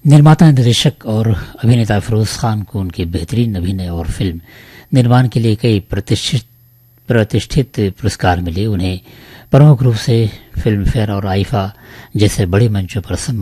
निर्माता, निर्देशक और अभिनेता फिरोज खान को उनके बेहतरीन अभिनय और फिल्म निर्माण के लिए कई प्रतिष्ठित पुरस्कार मिले। उन्हें प्रमुख रूप से फिल्म फेयर और आईफा जैसे बड़े मंचों पर